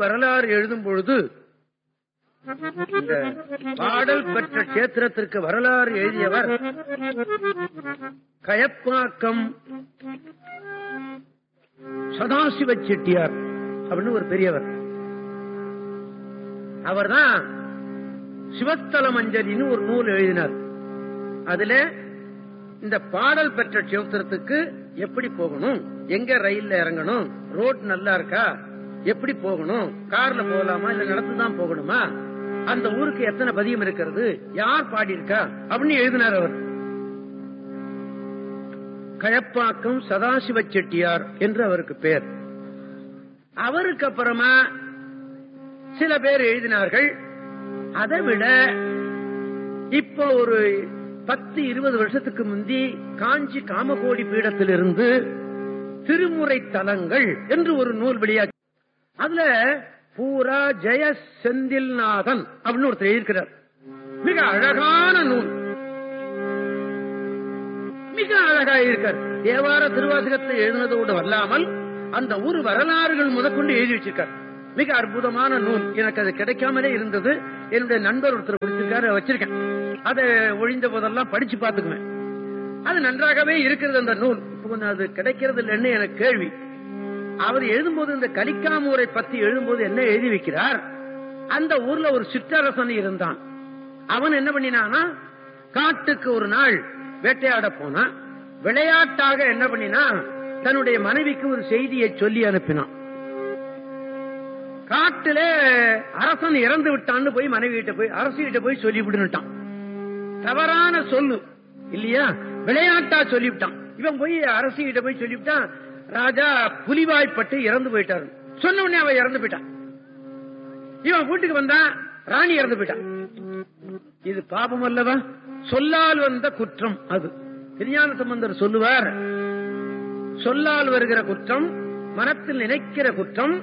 வரலாறு எழுதும் பொழுது இந்த பாடல் பெற்ற கஷேத்திரத்திற்கு வரலாறு எழுதியவர் கயப்பாக்கம் சதாசிவ செட்டியார் அப்படின்னு ஒரு பெரியவர். அவர்தான் சிவத்தல மஞ்சளின்னு ஒரு நூல் எழுதினார். அதுல இந்த பாடல் பெற்ற கஷேத்திரத்துக்கு எப்படி போகணும், எங்க ரயில்ல இறங்கணும், ரோட் நல்லா இருக்கா, எப்படி போகணும், கார்ல போகலாமா இல்ல நடந்துதான் போகணுமா, அந்த ஊருக்கு எத்தனை பதியம் இருக்கிறது, யார் பாடி இருக்கா அப்படின்னு எழுதினார் அவர். கயப்பாக்கம் சதாசிவ செட்டியார் என்று அவருக்கு பேர். அவருக்கு அப்புறமா சில பேர் எழுதினார்கள். அதை விட இப்போ ஒரு 10-20 வருஷத்துக்கு முந்தி காஞ்சி காமகோடி பீடத்திலிருந்து திருமுறை தலங்கள் என்று ஒரு நூல் வெளியாச்சு. அதுல பூரா ஜெய செந்தில்நாதன் அப்படின்னு ஒருத்தர் எழுதியிருக்கிறார். மிக அழகான நூல், மிக அழகா இருக்கார். தேவார திருவாசகத்தை எழுதினதோடு வல்லாமல் அந்த ஊர் வரலாறுகள் முதற்கொண்டு எழுதி வச்சிருக்கார். மிக அற்புதமான நூல். எனக்கு அது கிடைக்காமலே இருந்தது. என்னுடைய நண்பர் ஒருத்தர் கொடுத்திருக்காரு, வச்சிருக்கேன். அதை ஒழிந்த போதெல்லாம் படிச்சு பார்த்துக்குவேன். அது நன்றாகவே இருக்கிறது அந்த நூல். இப்ப கொஞ்சம் அது கிடைக்கிறது இல்லைன்னு எனக்கு கேள்வி. அவர் எழுதும்போது இந்த கலிக்காமூரை பத்தி எழுதும்போது என்ன எழுதி வைக்கிறார், அந்த ஊர்ல ஒரு சிற்றரசன் இருந்தான். அவன் என்ன பண்ணினானா, காட்டுக்கு ஒரு நாள் வேட்டையாட போனா, விளையாட்டாக என்ன பண்ணினா, தன்னுடைய மனைவிக்கு ஒரு செய்தியை சொல்லி அனுப்பினான். காட்டுல அரசன் இறந்து விட்டான்னு போய் மனைவி கிட்ட போய் அரசிகிட்ட போய் சொல்லிவிட்டுட்டான். தவறான சொல்லு இல்லையா, விளையாட்டா சொல்லிவிட்டான். இவன் போய் அரசிகிட்ட போய் சொல்லிவிட்டான், ராஜா புலிவாய்ப்பட்டு இறந்து போயிட்டாரு. சொன்ன உடனே அவன் இறந்து போயிட்டான். இவன் வீட்டுக்கு வந்தான், ராணி இறந்து போயிட்டான். இது பாபம் அல்லவா? சொல்லால் வந்த குற்றம். அது திருஞான சம்பந்தர் சொல்லுவார், சொல்லால் வருகிற குற்றம், மனத்தில் நினைக்கிற குற்றம்,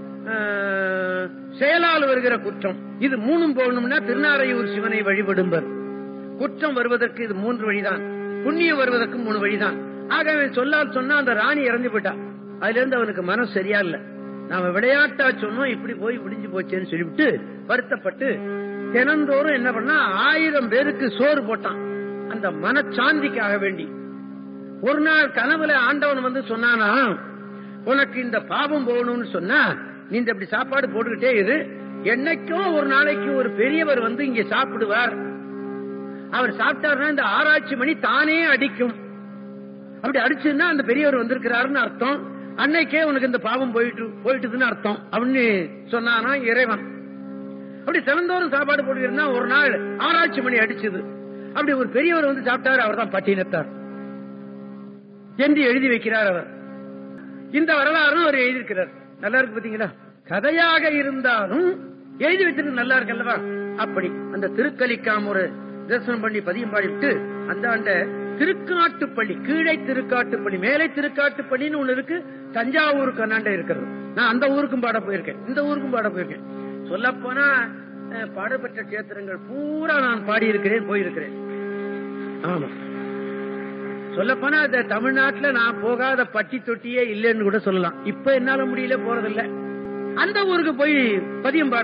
செயலால் வருகிற குற்றம். இது மூணும் போகணும்னா திருநாரையூர் சிவனை வழிபடும்பர். குற்றம் வருவதற்கு இது 3 வழிதான், புண்ணியம் வருவதற்கு 3 வழிதான். ஆகவே சொல்லால் சொன்னா அந்த ராணி இறந்து போயிட்டா. அதுல இருந்து அவனுக்கு மனசு சரியா இல்ல. நாம விளையாட்டா சொன்னோம், இப்படி போய் முடிஞ்சு போச்சேன்னு சொல்லிவிட்டு வருத்தப்பட்டு தினந்தோறும் என்ன பண்ணா 1000 பேருக்கு சோறு போட்டான், அந்த மனச்சாந்திக்காக வேண்டி. ஒரு நாள் கனவுல ஆண்டவன் வந்து சொன்னானா, உனக்கு இந்த பாவம் போகணும்னு சொன்னா நீ இப்படி சாப்பாடு போட்டுக்கிட்டே இரு, என்னைக்கும் ஒரு நாளைக்கு ஒரு பெரியவர் வந்து இங்க சாப்பிடுவார், அவர் சாப்பிட்டாருன்னா இந்த ஆராய்ச்சி மணி தானே அடிக்கும், அப்படி அடிச்சுன்னா அந்த பெரியவர் வந்திருக்கிறாருன்னு அர்த்தம், அன்னைக்கே உனக்கு இந்த பாவம் போயிட்டுதுன்னு அர்த்தம் அப்படின்னு சொன்னானா இறைவன். அப்படி தினந்தோறும் சாப்பாடு போட்டுக்கிறா ஒரு நாள் ஆராய்ச்சி மணி அடிச்சது, அப்படி ஒரு பெரியவர் வந்து சாப்பிட்டாரு, அவர் தான் பட்டினத்தார் என்று எழுதி வைக்கிறார் அவர். இந்த வரலாறு அவர் எழுதியிருக்கிறார். நல்லா இருக்கு பாத்தீங்களா? கதையாக இருந்தாலும் எழுதி வச்சிருக்கு, நல்லா இருக்கு அல்லவா? அப்படி அந்த திருக்கலிக்காமூர் தரிசனம் பண்ணி பதியம் பாடிவிட்டு அந்த திருக்காட்டுப்பள்ளி, கீழே திருக்காட்டுப்பள்ளி, மேலே திருக்காட்டுப்பள்ளின்னு ஒண்ணு இருக்கு, தஞ்சாவூருக்கு அண்ணாண்ட இருக்கிறது. நான் அந்த ஊருக்கும் பாட போயிருக்கேன், இந்த ஊருக்கும் பாட போயிருக்கேன். சொல்ல போனா பாடப்பெற்ற கஷேத்திரங்கள் பூரா நான் பாடி இருக்கிறேன், போயிருக்கிறேன். ஆமா, சொல்ல போனா தமிழ்நாட்டுல நான் போகாத பட்டி தொட்டியே இல்லைன்னு கூட சொல்லலாம். இப்ப என்னால முடியல, போறதில்லை. அந்த ஊருக்கு போய் பதியம் பாட